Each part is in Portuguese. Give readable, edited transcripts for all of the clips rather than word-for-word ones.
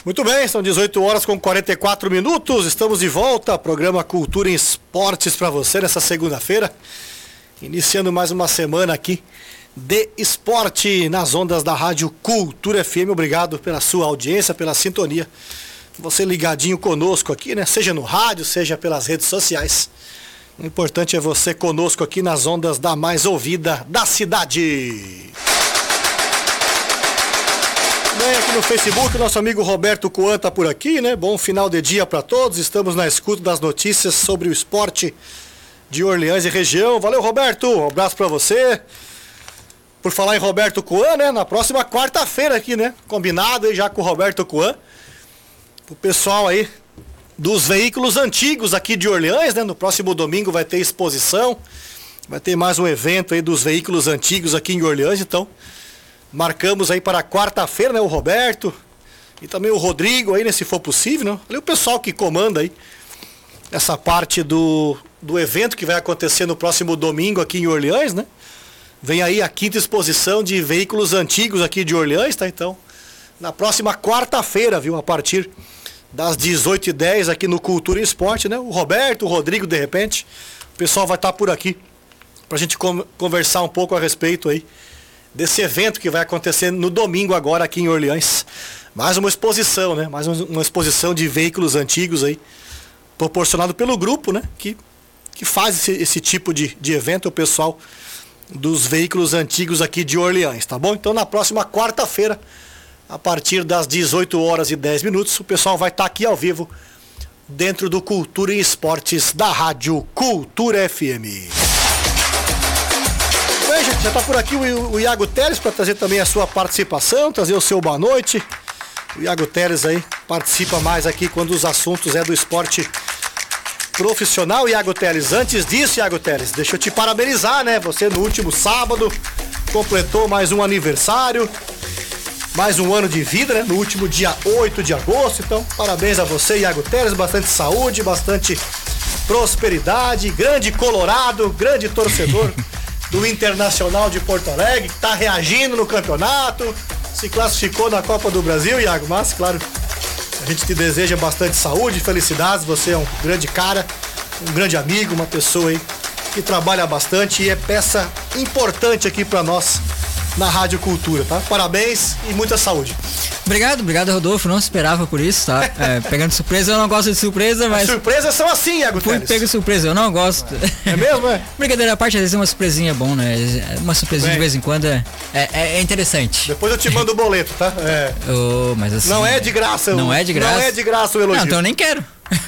Muito bem, são 18 horas com 44 minutos, estamos de volta, programa Cultura em Esportes para você nessa segunda-feira, iniciando mais uma semana aqui de esporte nas ondas da Rádio Cultura FM. Obrigado pela sua audiência, pela sintonia, você ligadinho conosco aqui, né? Seja no rádio, seja pelas redes sociais. O importante é você conosco aqui nas ondas da mais ouvida da cidade. Bem, aqui no Facebook, nosso amigo Roberto Coan tá por aqui, né? Bom final de dia para todos. Estamos na escuta das notícias sobre o esporte de Orleans e região. Valeu, Roberto. Um abraço para você. Por falar em Roberto Coan, né? Na próxima quarta-feira aqui, né? Combinado aí já com o Roberto Coan. O pessoal aí dos veículos antigos aqui de Orleans, né? No próximo domingo vai ter exposição. Vai ter mais um evento aí dos veículos antigos aqui em Orleans, então marcamos aí para quarta-feira, né? O Roberto e também o Rodrigo aí, né? Se for possível, né? Ali o pessoal que comanda aí essa parte do evento que vai acontecer no próximo domingo aqui em Orleans, né? Vem aí a 5ª exposição de veículos antigos aqui de Orleans, tá? Então, na próxima quarta-feira, viu? A partir das 18h10 aqui no Cultura e Esporte, né? O Roberto, o Rodrigo, de repente, o pessoal vai estar por aqui pra gente conversar um pouco a respeito aí desse evento que vai acontecer no domingo agora aqui em Orleans. Mais uma exposição, né? Mais uma exposição de veículos antigos aí, proporcionado pelo grupo, né? Que faz esse tipo de evento, o pessoal dos veículos antigos aqui de Orleans, tá bom? Então na próxima quarta-feira, a partir das 18h10, o pessoal vai estar aqui ao vivo dentro do Cultura e Esportes da Rádio Cultura FM. Bem, gente, já está por aqui o Iago Teres para trazer também a sua participação, trazer o seu boa noite. O Iago Teres aí participa mais aqui quando os assuntos é do esporte profissional. Iago Teres, antes disso, Iago Teres, deixa eu te parabenizar, né? Você no último sábado completou mais um aniversário, mais um ano de vida, né? No último dia 8 de agosto. Então, parabéns a você, Iago Teres. Bastante saúde, bastante prosperidade. Grande colorado, grande torcedor do Internacional de Porto Alegre, que está reagindo no campeonato. Se classificou na Copa do Brasil, Iago. Mas, claro, a gente te deseja bastante saúde, felicidades. Você é um grande cara, um grande amigo, uma pessoa aí que trabalha bastante e é peça importante aqui para nós na Rádio Cultura, tá? Parabéns e muita saúde. Obrigado, Rodolfo. Não esperava por isso, tá? Pegando surpresa, eu não gosto de surpresa, mas... As surpresas são assim, Iago Teres. Fui pego surpresa, eu não gosto. É mesmo, é? Brincadeira à parte, às vezes uma surpresinha é bom, né? Uma surpresinha de vez em quando é interessante. Depois eu te mando o boleto, tá? Mas assim... Não é de graça. Não é de graça? Não é de graça o elogio. Não, então eu nem quero.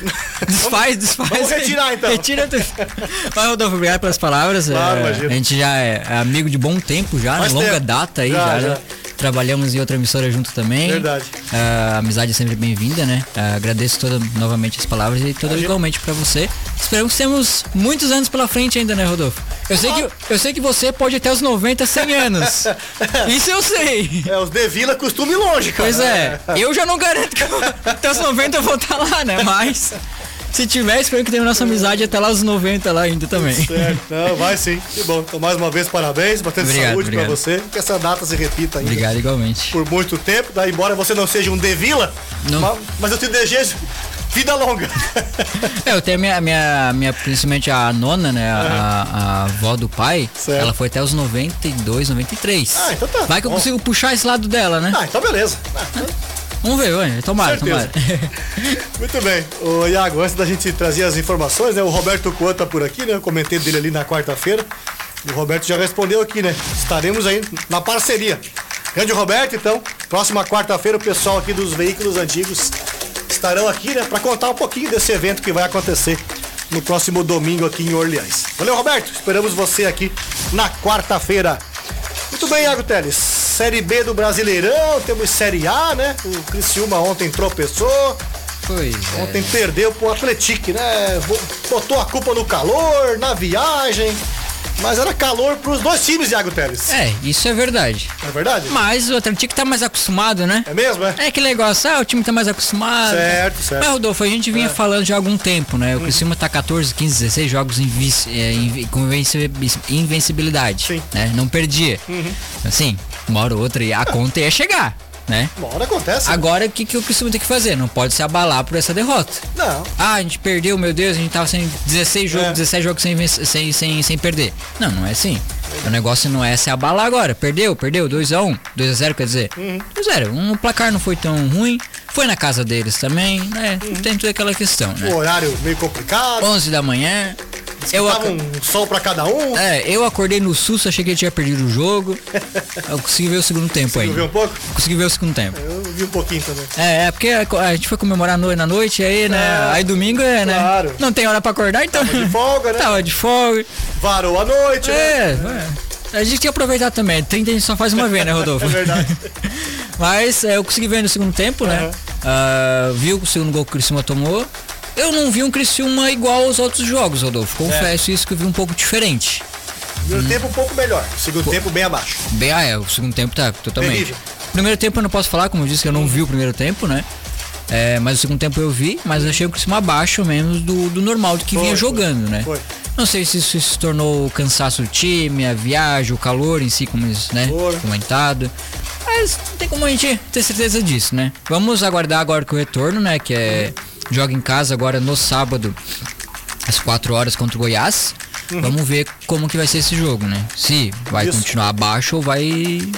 Desfaz. Vamos retirar então. Retira tudo. Mas, Rodolfo, obrigado pelas palavras. Claro, imagina. A gente já é amigo de bom tempo já, Mais longa tempo. data aí já. Né? Trabalhamos em outra emissora junto também. Verdade. A amizade é sempre bem-vinda, né? Agradeço novamente as palavas e todas igualmente pra você. Esperamos que temos muitos anos pela frente ainda, né, Rodolfo? Eu sei que você pode ir até os 90, 100 anos. Isso eu sei. Os de Vila costumam ir longe, cara. Pois é. Eu já não garanto que até os 90 eu vou estar lá, né? Mas se tiver, espero que tenha nossa amizade até lá os 90 lá ainda também. Certo. Não, vai sim. Que bom. Então, mais uma vez, parabéns. Bastante saúde pra você. Que essa data se repita ainda. Obrigado, igualmente. Por muito tempo. Daí, embora você não seja um de Vila, mas eu te desejo vida longa. Eu tenho principalmente a nona, né? A avó do pai. Certo. Ela foi até os 92, 93. Então tá. Vai que eu consigo puxar esse lado dela, né? Então beleza. Vamos ver, tomara. Muito bem. Ô Iago, antes da gente trazer as informações, né? O Roberto Coan tá por aqui, né? Eu comentei dele ali na quarta-feira. E o Roberto já respondeu aqui, né? Estaremos aí na parceria. Grande Roberto, então, próxima quarta-feira o pessoal aqui dos veículos antigos estarão aqui, né? Pra contar um pouquinho desse evento que vai acontecer no próximo domingo aqui em Orleans. Valeu, Roberto. Esperamos você aqui na quarta-feira. Muito bem, Iago Teles. Série B do Brasileirão, temos Série A, né? O Criciúma ontem tropeçou. Ontem perdeu pro Atlético, né? Botou a culpa no calor, na viagem. Mas era calor pros dois times, Iago Teles. Isso é verdade. É verdade? Mas o Atlético tá mais acostumado, né? É mesmo, é? É aquele negócio, o time tá mais acostumado. Certo. Mas, Rodolfo, a gente vinha falando já há algum tempo, né? O Criciúma tá 14, 15, 16 jogos com invencibilidade. Sim. Né? Não perdia. Assim, uma hora ou outra a conta ia chegar. né? Uma hora acontece. Agora, o que o Criciúma tem que fazer? Não pode se abalar por essa derrota. Não. A gente perdeu, meu Deus, a gente tava sem 17 jogos sem perder. Não é assim. O negócio não é se abalar agora. Perdeu, 2x1, 2x0, quer dizer. 2x0. O placar não foi tão ruim. Foi na casa deles também, né? Tem toda aquela questão, né? O horário meio complicado. 11 da manhã. Tava um sol pra cada um. Eu acordei no susto, achei que ele tinha perdido o jogo. Eu consegui ver o segundo tempo aí. Você viu um pouco? Consegui ver o segundo tempo. Eu vi um pouquinho também. Porque a gente foi comemorar na noite aí, né? Aí domingo claro. né? Não tem hora pra acordar, então. Tava de folga, né? Tava de folga. Varou a noite, né? A gente tem que aproveitar também. 30 a gente só faz uma vez, né, Rodolfo? É verdade. Mas eu consegui ver no segundo tempo, né? Viu o segundo gol que o Criciúma tomou. Eu não vi um Criciúma igual aos outros jogos, Rodolfo. Confesso isso que eu vi um pouco diferente. Primeiro tempo um pouco melhor. Segundo tempo bem abaixo. O segundo tempo tá totalmente. Terrível. Primeiro tempo eu não posso falar, como eu disse, que eu não vi o primeiro tempo, né? Mas o segundo tempo eu vi, mas eu achei o Criciúma abaixo menos do normal, do que vinha jogando, né? Foi. Não sei se isso se tornou o cansaço do time, a viagem, o calor em si, como né? Comentado. Mas não tem como a gente ter certeza disso, né? Vamos aguardar agora com o retorno, né? Que joga em casa agora no sábado, às 4 horas contra o Goiás. Vamos ver como que vai ser esse jogo, né? Se vai continuar abaixo ou vai